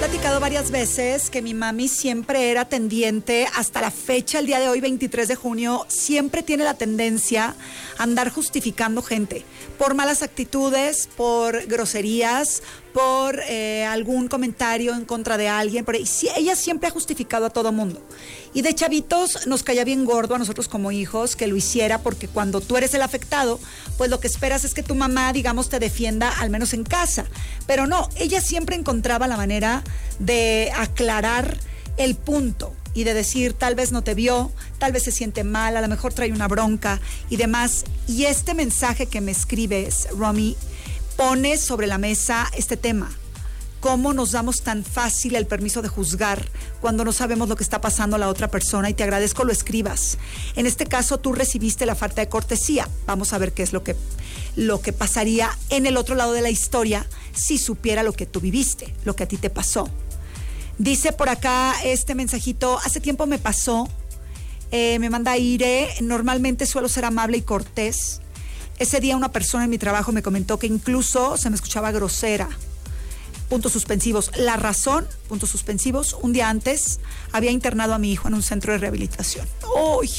platicado varias veces que mi mami siempre era tendiente, hasta la fecha, el día de hoy, 23 de junio, siempre tiene la tendencia a andar justificando gente por malas actitudes, por groserías, por algún comentario en contra de alguien. Ella siempre ha justificado a todo mundo. Y de chavitos nos caía bien gordo a nosotros como hijos que lo hiciera, porque cuando tú eres el afectado, pues lo que esperas es que tu mamá, digamos, te defienda, al menos en casa. Pero no, ella siempre encontraba la manera de aclarar el punto y de decir, tal vez no te vio, tal vez se siente mal, a lo mejor trae una bronca y demás. Y este mensaje que me escribes, Romy, pone sobre la mesa este tema. ¿Cómo nos damos tan fácil el permiso de juzgar cuando no sabemos lo que está pasando a la otra persona? Y te agradezco lo escribas. En este caso, tú recibiste la falta de cortesía. Vamos a ver qué es lo que pasaría en el otro lado de la historia si supiera lo que tú viviste, lo que a ti te pasó. Dice por acá este mensajito, hace tiempo me pasó, me manda Ire, normalmente suelo ser amable y cortés. Ese día una persona en mi trabajo me comentó que incluso se me escuchaba grosera. Puntos suspensivos. La razón, puntos suspensivos, un día antes había internado a mi hijo en un centro de rehabilitación. ¡Uy!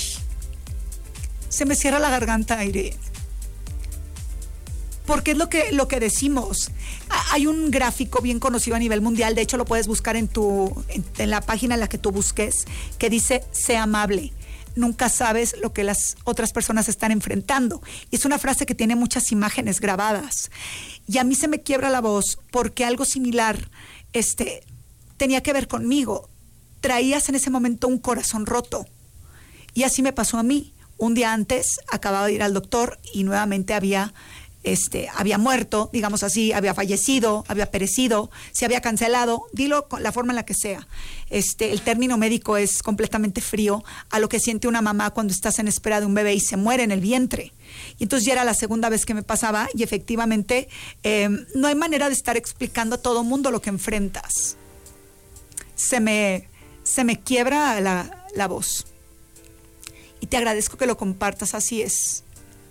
Se me cierra la garganta, Aire. Porque es lo que decimos. Hay un gráfico bien conocido a nivel mundial, de hecho lo puedes buscar en la página en la que tú busques, que dice, sé amable. Nunca sabes lo que las otras personas están enfrentando. Y es una frase que tiene muchas imágenes grabadas. Y a mí se me quiebra la voz porque algo similar tenía que ver conmigo. Traías en ese momento un corazón roto. Y así me pasó a mí. Un día antes acababa de ir al doctor y nuevamente había muerto, digamos así, había fallecido, había perecido, se había cancelado, dilo con la forma en la que sea. El término médico es completamente frío a lo que siente una mamá cuando estás en espera de un bebé y se muere en el vientre. Y entonces ya era la segunda vez que me pasaba y efectivamente no hay manera de estar explicando a todo mundo lo que enfrentas. Se me quiebra la voz. Y te agradezco que lo compartas, así es.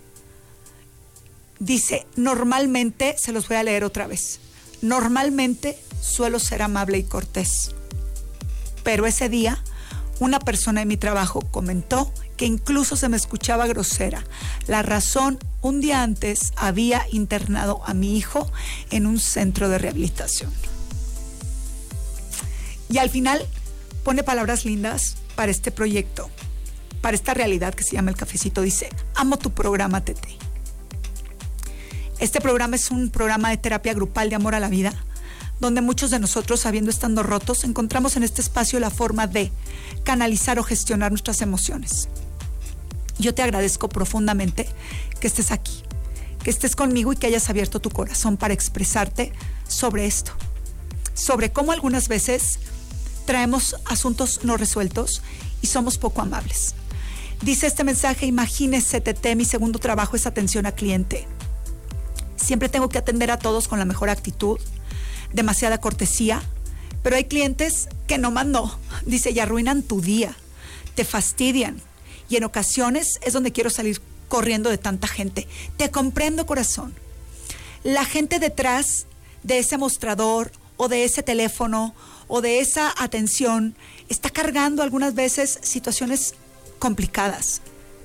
Dice, normalmente, se los voy a leer otra vez, normalmente suelo ser amable y cortés, pero ese día una persona en mi trabajo comentó que incluso se me escuchaba grosera. La razón, un día antes había internado a mi hijo en un centro de rehabilitación. Y al final pone palabras lindas para este proyecto, para esta realidad que se llama El Cafecito. Dice, amo tu programa, Tete. Este programa es un programa de terapia grupal de amor a la vida, donde muchos de nosotros, habiendo estado rotos, encontramos en este espacio la forma de canalizar o gestionar nuestras emociones. Yo te agradezco profundamente que estés aquí, que estés conmigo y que hayas abierto tu corazón para expresarte sobre esto, sobre cómo algunas veces traemos asuntos no resueltos y somos poco amables. Dice este mensaje, imagínese, Tete, mi segundo trabajo es atención a cliente. Siempre tengo que atender a todos con la mejor actitud, demasiada cortesía, pero hay clientes que nomás no, dice, y arruinan tu día, te fastidian, y en ocasiones es donde quiero salir corriendo de tanta gente. Te comprendo, corazón. La gente detrás de ese mostrador o de ese teléfono o de esa atención está cargando algunas veces situaciones complicadas.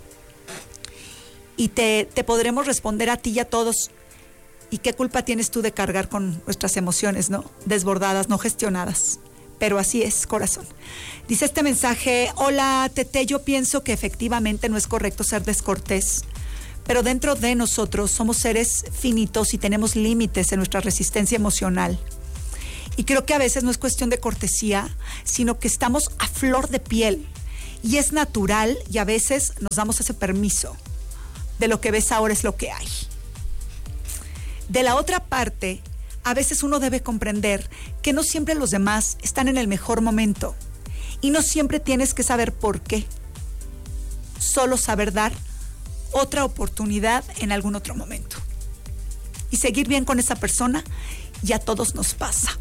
Y te podremos responder a ti y a todos. ¿Y qué culpa tienes tú de cargar con nuestras emociones, no? Desbordadas, no gestionadas. Pero así es, corazón. Dice este mensaje, hola, Tete, yo pienso que efectivamente no es correcto ser descortés, pero dentro de nosotros somos seres finitos y tenemos límites en nuestra resistencia emocional. Y creo que a veces no es cuestión de cortesía, sino que estamos a flor de piel. Y es natural y a veces nos damos ese permiso. De lo que ves ahora es lo que hay. De la otra parte, a veces uno debe comprender que no siempre los demás están en el mejor momento y no siempre tienes que saber por qué. Solo saber dar otra oportunidad en algún otro momento. Y seguir bien con esa persona, y a todos nos pasa.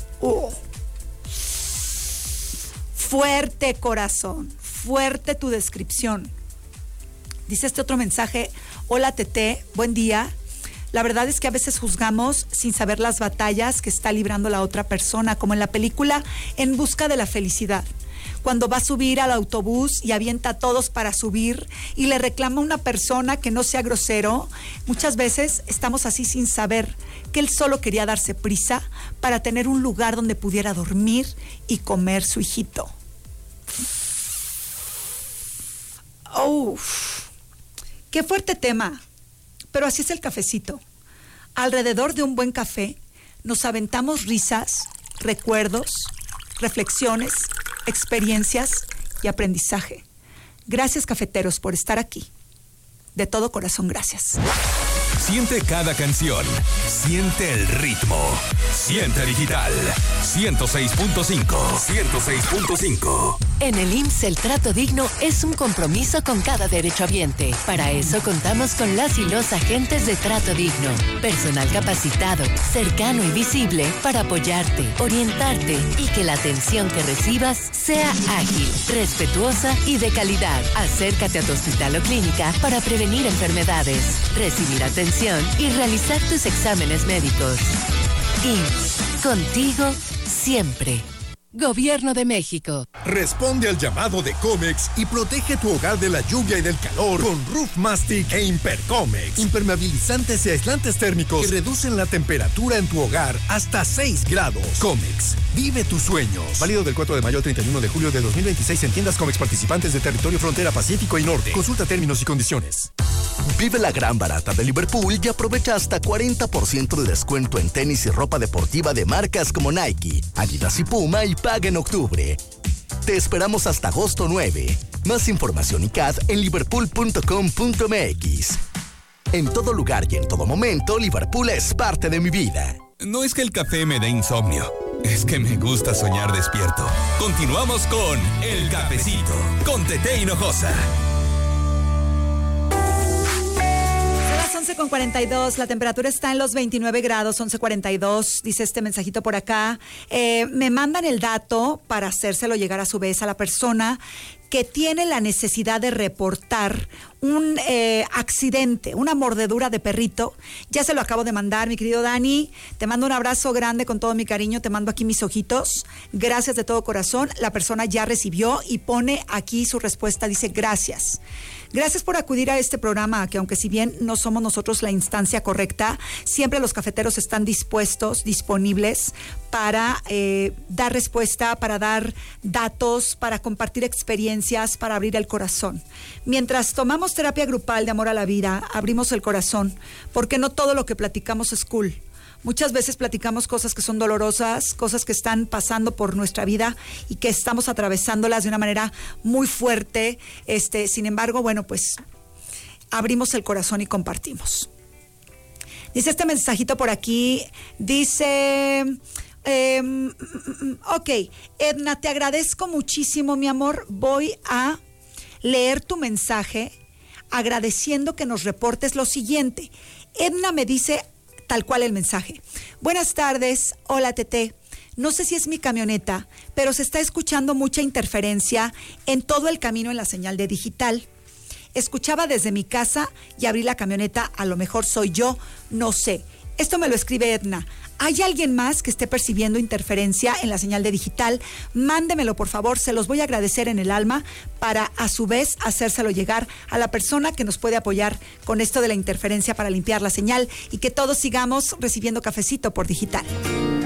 Fuerte, corazón, fuerte tu descripción. Dice este otro mensaje, hola, Tete, buen día. La verdad es que a veces juzgamos sin saber las batallas que está librando la otra persona, como en la película En busca de la felicidad. Cuando va a subir al autobús y avienta a todos para subir y le reclama a una persona que no sea grosero, muchas veces estamos así sin saber que él solo quería darse prisa para tener un lugar donde pudiera dormir y comer su hijito. Qué fuerte tema, pero así es el cafecito. Alrededor de un buen café nos aventamos risas, recuerdos, reflexiones, experiencias y aprendizaje. Gracias, cafeteros, por estar aquí. De todo corazón, gracias. Siente cada canción, siente el ritmo, siente digital, 106.5, 106.5. En el IMSS el trato digno es un compromiso con cada derechohabiente. Para eso contamos con las y los agentes de trato digno. Personal capacitado, cercano y visible para apoyarte, orientarte y que la atención que recibas sea ágil, respetuosa y de calidad. Acércate a tu hospital o clínica para prevenir enfermedades, recibir atención y realizar tus exámenes médicos. IMSS, contigo siempre. Gobierno de México. Responde al llamado de Comex y protege tu hogar de la lluvia y del calor con Roof Mastic e Impercomex. Impermeabilizantes y aislantes térmicos que reducen la temperatura en tu hogar hasta 6 grados. Comex, vive tus sueños. Válido del 4 de mayo al 31 de julio de 2026 en tiendas Comex participantes de territorio frontera Pacífico y Norte. Consulta términos y condiciones. Vive la gran barata de Liverpool y aprovecha hasta 40% de descuento en tenis y ropa deportiva de marcas como Nike, Adidas y Puma y paga en octubre. Te esperamos hasta agosto 9. Más información y CAD en liverpool.com.mx. En todo lugar y en todo momento, Liverpool es parte de mi vida. No es que el café me dé insomnio, es que me gusta soñar despierto. Continuamos con El Cafecito, con Tete Hinojosa. 11:42, la temperatura está en los 29 grados, 11:42, dice este mensajito por acá. Me mandan el dato para hacérselo llegar a su vez a la persona que tiene la necesidad de reportar un accidente, una mordedura de perrito. Ya se lo acabo de mandar, mi querido Dani. Te mando un abrazo grande con todo mi cariño. Te mando aquí mis ojitos. Gracias de todo corazón. La persona ya recibió y pone aquí su respuesta. Dice, gracias. Gracias por acudir a este programa, que aunque si bien no somos nosotros la instancia correcta, siempre los cafeteros están dispuestos, disponibles para dar respuesta, para dar datos, para compartir experiencias, para abrir el corazón. Mientras tomamos terapia grupal de amor a la vida, abrimos el corazón, porque no todo lo que platicamos es cool. Muchas veces platicamos cosas que son dolorosas, cosas que están pasando por nuestra vida y que estamos atravesándolas de una manera muy fuerte. Sin embargo, bueno, pues abrimos el corazón y compartimos. Dice este mensajito por aquí, dice... ok, Edna, te agradezco muchísimo, mi amor. Voy a leer tu mensaje agradeciendo que nos reportes lo siguiente. Edna me dice tal cual el mensaje. Buenas tardes, hola Tete. No sé si es mi camioneta, pero se está escuchando mucha interferencia en todo el camino en la señal de digital. Escuchaba desde mi casa y abrí la camioneta, a lo mejor soy yo, no sé. Esto me lo escribe Edna. ¿Hay alguien más que esté percibiendo interferencia en la señal de digital? Mándemelo, por favor, se los voy a agradecer en el alma para, a su vez, hacérselo llegar a la persona que nos puede apoyar con esto de la interferencia para limpiar la señal y que todos sigamos recibiendo cafecito por digital.